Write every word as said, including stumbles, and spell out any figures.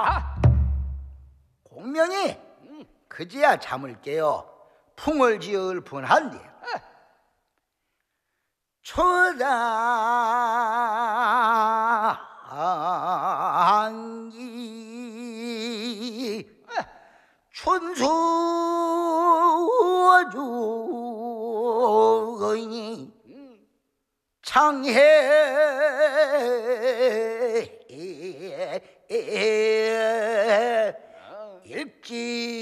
아, 공명이 그제야 잠을 깨어 풍을 지을 뻔한데 초당이 춘수주니 창해 일지